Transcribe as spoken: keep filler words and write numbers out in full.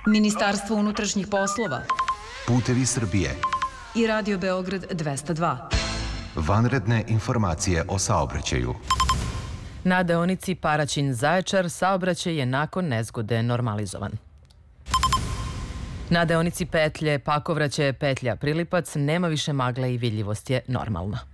Ministarstvo unutrašnjih poslova, Putevi Srbije i Radio Beograd dvesta dva. Vanredne informacije o saobraćaju. Na deonici Paraćin-Zaječar saobraćaj je nakon nezgode normalizovan. Na deonici petlje Pakovraće petlja Prilipac nema više magle i vidljivost je normalna.